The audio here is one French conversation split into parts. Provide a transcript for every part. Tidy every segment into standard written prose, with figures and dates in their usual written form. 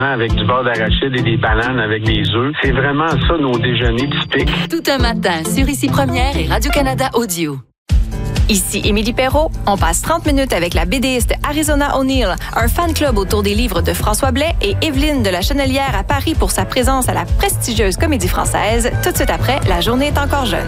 avec du beurre d'arachide et des bananes avec des œufs. C'est vraiment ça, nos déjeuners typiques. Tout un matin sur Ici Première et Radio-Canada Audio. Ici Émilie Perrault. On passe 30 minutes avec la BDiste Arizona O'Neill, un fan club autour des livres de François Blais et Evelyne de la Chenelière à Paris pour sa présence à la prestigieuse Comédie Française. Tout de suite après, La journée est encore jeune.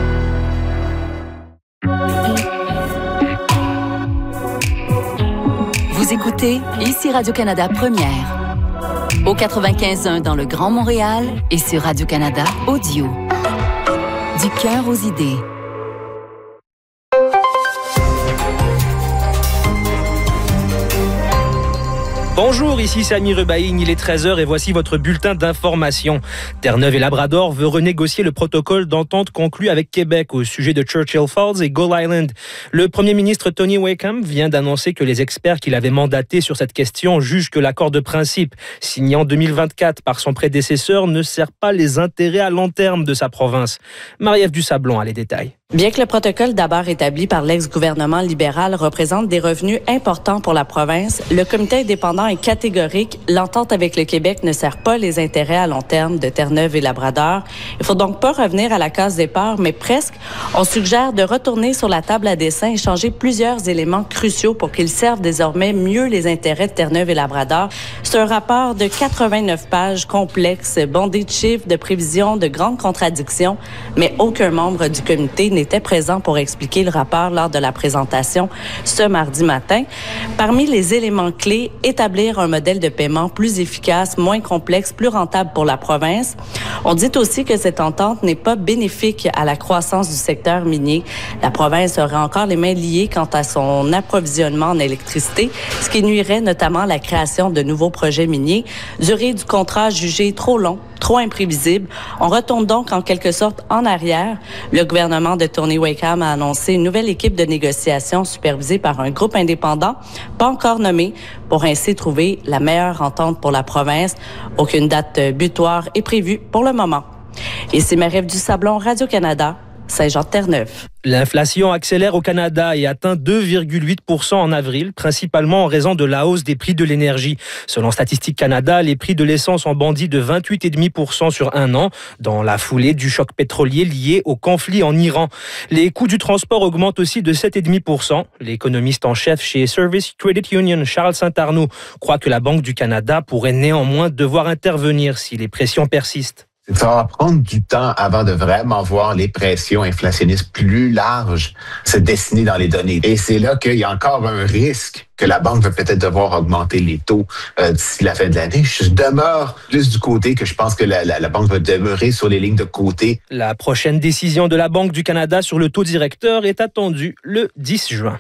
Vous écoutez Ici Radio-Canada Première. Au 95.1 dans le Grand Montréal et sur Radio-Canada Audio. Du cœur aux idées. Bonjour, ici Samy Rebaïgne, il est 13h et voici votre bulletin d'information. Terre-Neuve et Labrador veut renégocier le protocole d'entente conclu avec Québec au sujet de Churchill Falls et Gull Island. Le premier ministre Tony Wakeham vient d'annoncer que les experts qu'il avait mandatés sur cette question jugent que l'accord de principe, signé en 2024 par son prédécesseur, ne sert pas les intérêts à long terme de sa province. Marie-Ève Dusablon a les détails. Bien que le protocole d'abord établi par l'ex-gouvernement libéral représente des revenus importants pour la province, le comité indépendant est catégorique. L'entente avec le Québec ne sert pas les intérêts à long terme de Terre-Neuve et Labrador. Il faut donc pas revenir à la case départ, mais presque. On suggère de retourner sur la table à dessin et changer plusieurs éléments cruciaux pour qu'ils servent désormais mieux les intérêts de Terre-Neuve et Labrador. C'est un rapport de 89 pages complexe, bondé de chiffres, de prévisions, de grandes contradictions, mais aucun membre du comité n'était présent pour expliquer le rapport lors de la présentation ce mardi matin. Parmi les éléments clés, établir un modèle de paiement plus efficace, moins complexe, plus rentable pour la province. On dit aussi que cette entente n'est pas bénéfique à la croissance du secteur minier. La province aurait encore les mains liées quant à son approvisionnement en électricité, ce qui nuirait notamment à la création de nouveaux projets miniers. Durée du contrat jugée trop long, trop imprévisible. On retourne donc en quelque sorte en arrière. Le gouvernement de Tony Wakeham a annoncé une nouvelle équipe de négociation supervisée par un groupe indépendant, pas encore nommé, pour ainsi trouver la meilleure entente pour la province. Aucune date butoir est prévue pour le moment. Ici Marie-Ève Dusablon, Radio-Canada, Saint-Jean-de-Terre-Neuve. L'inflation accélère au Canada et atteint 2,8% en avril, principalement en raison de la hausse des prix de l'énergie. Selon Statistique Canada, les prix de l'essence ont bondi de 28,5% sur un an, dans la foulée du choc pétrolier lié au conflit en Iran. Les coûts du transport augmentent aussi de 7,5%. L'économiste en chef chez Service Credit Union, Charles Saint-Arnaud, croit que la Banque du Canada pourrait néanmoins devoir intervenir si les pressions persistent. Ça va prendre du temps avant de vraiment voir les pressions inflationnistes plus larges se dessiner dans les données. Et c'est là qu'il y a encore un risque que la banque va peut-être devoir augmenter les taux d'ici la fin de l'année. Je demeure plus du côté que je pense que la banque va demeurer sur les lignes de côté. La prochaine décision de la Banque du Canada sur le taux directeur est attendue le 10 juin.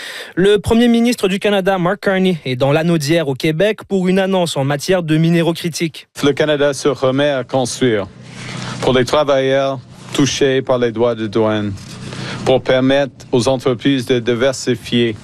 Le premier ministre du Canada, Mark Carney, est dans l'anneau d'hier au Québec pour une annonce en matière de minéraux critiques. Le Canada se remet à construire pour les travailleurs touchés par les droits de douane, pour permettre aux entreprises de diversifier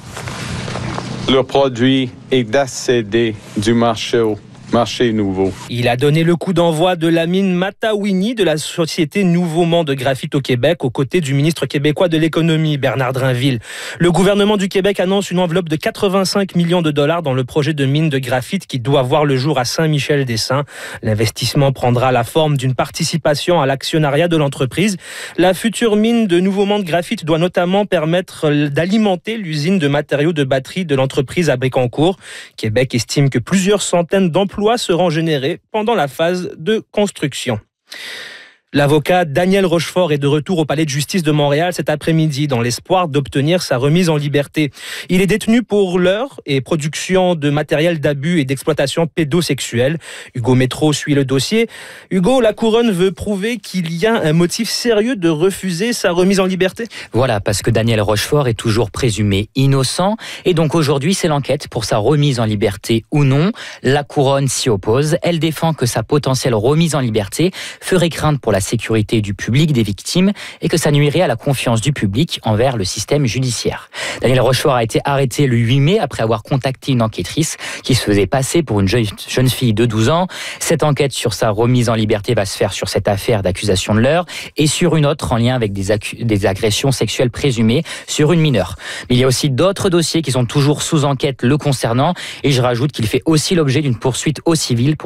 leurs produits et d'accéder du marché nouveau. Il a donné le coup d'envoi de la mine Matawini de la société Nouveau Monde Graphite au Québec aux côtés du ministre québécois de l'économie, Bernard Drinville. Le gouvernement du Québec annonce une enveloppe de 85 millions de dollars dans le projet de mine de graphite qui doit voir le jour à Saint-Michel-des-Saints. L'investissement prendra la forme d'une participation à l'actionnariat de l'entreprise. La future mine de Nouveau Monde Graphite doit notamment permettre d'alimenter l'usine de matériaux de batterie de l'entreprise à Bécancour. Québec estime que plusieurs centaines d'emplois seront générés pendant la phase de construction. L'avocat Daniel Rochefort est de retour au Palais de justice de Montréal cet après-midi dans l'espoir d'obtenir sa remise en liberté. Il est détenu pour leurre et production de matériel d'abus et d'exploitation pédosexuelle. Hugo Métro suit le dossier. Hugo, la couronne veut prouver qu'il y a un motif sérieux de refuser sa remise en liberté. Voilà, parce que Daniel Rochefort est toujours présumé innocent et donc aujourd'hui c'est l'enquête pour sa remise en liberté ou non. La couronne s'y oppose. Elle défend que sa potentielle remise en liberté ferait craindre pour la sécurité du public, des victimes, et que ça nuirait à la confiance du public envers le système judiciaire. Daniel Rochefort a été arrêté le 8 mai après avoir contacté une enquêtrice qui se faisait passer pour une jeune fille de 12 ans. Cette enquête sur sa remise en liberté va se faire sur cette affaire d'accusation de leurre et sur une autre en lien avec des agressions sexuelles présumées sur une mineure. Mais il y a aussi d'autres dossiers qui sont toujours sous enquête le concernant et je rajoute qu'il fait aussi l'objet d'une poursuite au civil pour